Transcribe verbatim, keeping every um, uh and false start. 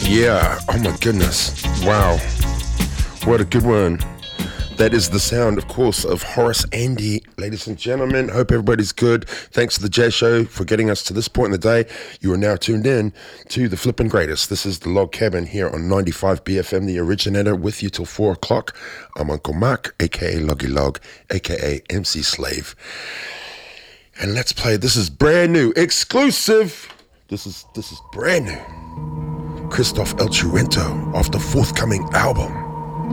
Yeah, oh my goodness. Wow. What a good one. That is the sound, of course, of Horace Andy. Ladies and gentlemen, hope everybody's good. Thanks to the Jazz Show for getting us to this point in the day. You are now tuned in to the Flippin' Greatest. This is the Log Cabin here on ninety-five B F M, the originator, with you till four o'clock. I'm Uncle Mark, a k a. Loggy Log, a k a. M C Slave. And let's play. This is brand new, exclusive. This is, this is brand new. Christoph El Truento off the forthcoming album.